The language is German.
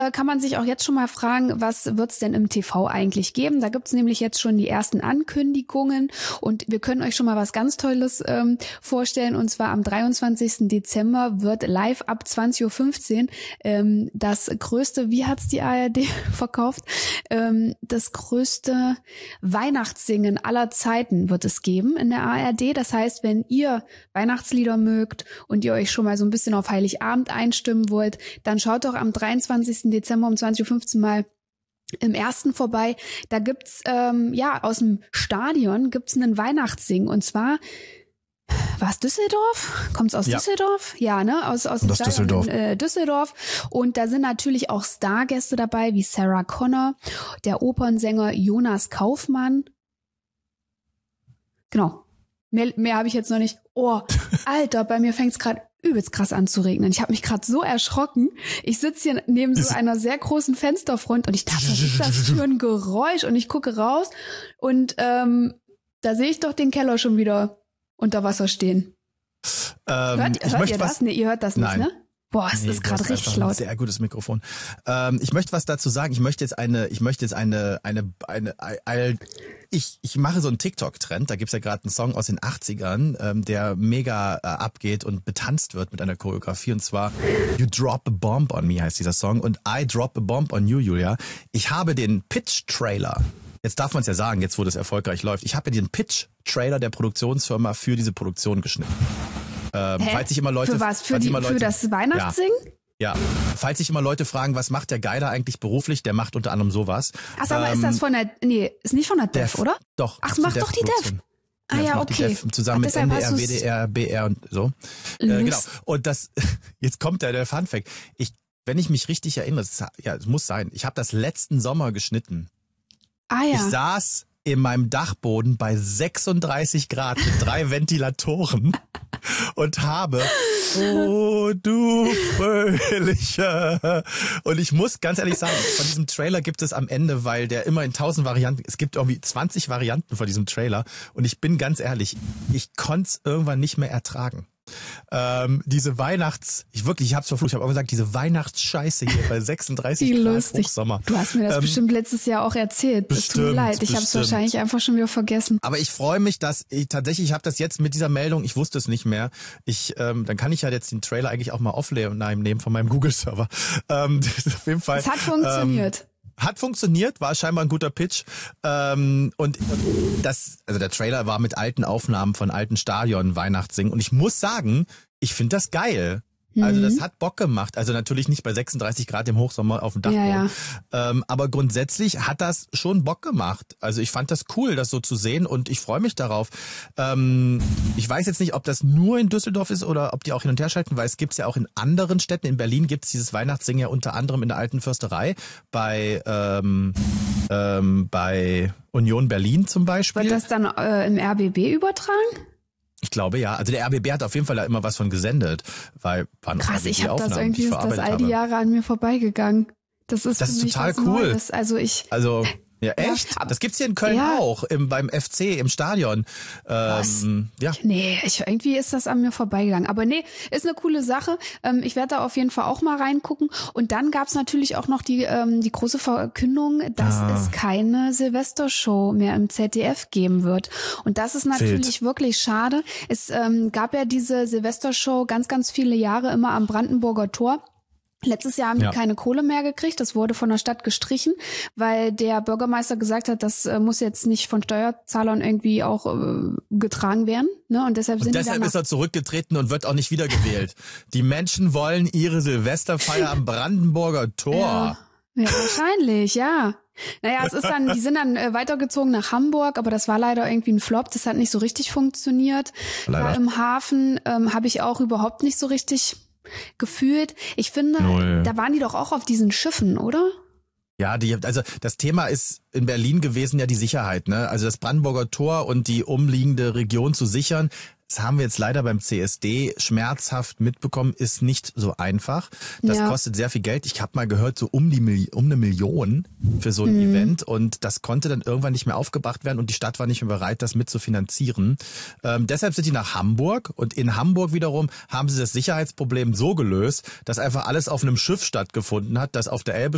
kann man sich auch jetzt schon mal fragen, was wird's denn im TV eigentlich geben? Da gibt's nämlich jetzt schon die ersten Ankündigungen und wir können euch schon mal was ganz Tolles vorstellen. Und zwar am 23. Dezember wird live ab 20.15 Uhr das größte, wie hat's die ARD verkauft? Das größte Weihnachtssingen aller Zeiten wird es geben in der ARD. Das heißt, wenn ihr Weihnachtslieder mögt und ihr euch schon mal so ein bisschen auf Heiligabend einstimmen wollt, dann schaut doch am 23. Dezember um 20.15 Uhr mal im ersten vorbei. Da gibt's aus dem Stadion gibt's einen Weihnachtssingen und zwar war es Düsseldorf? Kommt's aus Düsseldorf? Ja, ne? Aus dem Stadion in Düsseldorf. Und da sind natürlich auch Stargäste dabei, wie Sarah Connor, der Opernsänger Jonas Kaufmann. Genau. Mehr habe ich jetzt noch nicht. Oh, Alter, bei mir fängt's gerade übelst krass an zu regnen. Ich habe mich gerade so erschrocken. Ich sitze hier neben so einer sehr großen Fensterfront und ich dachte, was ist das für ein Geräusch? Und ich gucke raus und da sehe ich doch den Keller schon wieder unter Wasser stehen. Hört ihr das? Nee, ihr hört das nicht, ne? Boah, es ist gerade richtig laut. Ein sehr gutes Mikrofon. Ich möchte was dazu sagen. Ich mache so einen TikTok-Trend. Da gibt's ja gerade einen Song aus den 80ern, der mega abgeht und betanzt wird mit einer Choreografie. Und zwar You Drop a Bomb on Me heißt dieser Song. Und I Drop a Bomb on You, Julia. Ich habe den Pitch-Trailer. Jetzt darf man es ja sagen, jetzt wo das erfolgreich läuft. Ich habe ja den Pitch-Trailer der Produktionsfirma für diese Produktion geschnitten. Falls sich immer Leute, für was? Für das Weihnachtssingen? Ja. Falls sich immer Leute fragen, was macht der Guy da eigentlich beruflich, der macht unter anderem sowas. Ach, aber ist das ist nicht von der Def, oder? Doch. Ach, macht doch die Def. Ah ja, okay. Zusammen mit NDR, WDR, BR und so. Genau. Und das, jetzt kommt der Funfact. Wenn ich mich richtig erinnere, es muss sein, ich habe das letzten Sommer geschnitten. Ah ja. Ich saß in meinem Dachboden bei 36 Grad mit 3 Ventilatoren und habe, oh du Fröhliche. Und ich muss ganz ehrlich sagen, von diesem Trailer gibt es am Ende, weil der immer in 1000 Varianten, es gibt irgendwie 20 Varianten von diesem Trailer. Und ich bin ganz ehrlich, ich konnte es irgendwann nicht mehr ertragen. Diese ich hab's verflucht, ich habe auch gesagt, diese Weihnachtsscheiße hier bei 36 Grad Hochsommer. Du hast mir das bestimmt letztes Jahr auch erzählt. Es tut mir leid, ich habe es wahrscheinlich einfach schon wieder vergessen. Aber ich freue mich, dass ich habe das jetzt mit dieser Meldung, ich wusste es nicht mehr. Dann kann ich ja jetzt den Trailer eigentlich auch mal offline nehmen von meinem Google-Server. Auf jeden Fall. Es hat funktioniert. Hat funktioniert, war scheinbar ein guter Pitch. Und der Trailer war mit alten Aufnahmen von alten Stadion Weihnachtssingen. Und ich muss sagen, ich finde das geil. Also das hat Bock gemacht. Also natürlich nicht bei 36 Grad im Hochsommer auf dem Dachboden. Ja. Aber grundsätzlich hat das schon Bock gemacht. Also ich fand das cool, das so zu sehen und ich freue mich darauf. Ich weiß jetzt nicht, ob das nur in Düsseldorf ist oder ob die auch hin und her schalten, weil es gibt's ja auch in anderen Städten. In Berlin gibt's dieses Weihnachtssingen ja unter anderem in der Alten Försterei bei Union Berlin zum Beispiel. Wird das dann im RBB übertragen? Ich glaube ja. Also der RBB hat auf jeden Fall da immer was von gesendet, weil waren krass, ich habe das irgendwie ist das all die Jahre an mir vorbeigegangen. Das ist total cool. Neues. Ja, echt? Das gibt's hier in Köln auch, beim FC, im Stadion. Ja. Nee, irgendwie ist das an mir vorbeigegangen. Aber nee, ist eine coole Sache. Ich werde da auf jeden Fall auch mal reingucken. Und dann gab's natürlich auch noch die große Verkündung, dass es keine Silvestershow mehr im ZDF geben wird. Und das ist natürlich wirklich schade. Es gab ja diese Silvestershow ganz, ganz viele Jahre immer am Brandenburger Tor. Letztes Jahr haben die keine Kohle mehr gekriegt. Das wurde von der Stadt gestrichen, weil der Bürgermeister gesagt hat, das muss jetzt nicht von Steuerzahlern irgendwie auch getragen werden. Ne? Und deshalb ist er zurückgetreten und wird auch nicht wiedergewählt. Die Menschen wollen ihre Silvesterfeier am Brandenburger Tor. Ja, wahrscheinlich, ja. Naja, die sind dann weitergezogen nach Hamburg, aber das war leider irgendwie ein Flop. Das hat nicht so richtig funktioniert. Leider. Im Hafen habe ich auch überhaupt nicht so richtig gefühlt. Ich finde, da waren die doch auch auf diesen Schiffen, oder? Ja, also das Thema ist in Berlin gewesen ja die Sicherheit, ne? Also das Brandenburger Tor und die umliegende Region zu sichern. Das haben wir jetzt leider beim CSD schmerzhaft mitbekommen, ist nicht so einfach. Das kostet sehr viel Geld. Ich habe mal gehört, so um eine Million für so ein Event. Und das konnte dann irgendwann nicht mehr aufgebracht werden und die Stadt war nicht mehr bereit, das mitzufinanzieren. Deshalb sind die nach Hamburg und in Hamburg wiederum haben sie das Sicherheitsproblem so gelöst, dass einfach alles auf einem Schiff stattgefunden hat, das auf der Elbe